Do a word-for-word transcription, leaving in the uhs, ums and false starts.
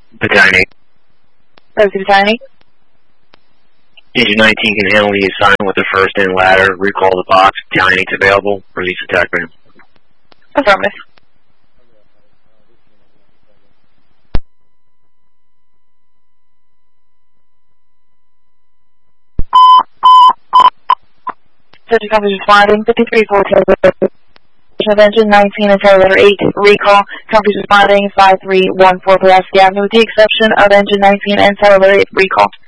Battalion eight. Rosie Battalion eight. Engine nineteen can handle the assignment with the first in ladder. Recall the box. Battalion eight's available. Release attack ram. Affirmative. Subject company responding, fifty-three four of engine nineteen and tail letter eight. Recall, company responding, five three one four Pulaski Avenue with the exception of engine nineteen and tail letter eight. Recall.